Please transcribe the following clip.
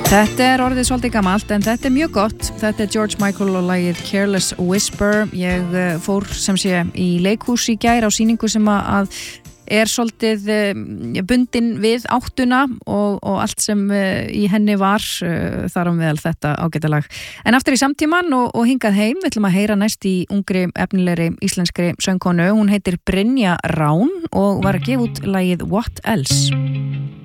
Þetta orðið svolítið gamalt en þetta mjög gott. Þetta George Michael og lagið Careless Whisper. Ég fór sem sé í leikhús í gær á sýningu sem að svolítið bundin við áttuna og allt sem í henni var þar á meðal þetta ágætalag. En aftur í samtíman og hingað heim, við ætlum að heyra næst í ungri, efnilegri íslenskri söngkonu. Hún heitir Brynja Rán og var að gefa út lagið What Else?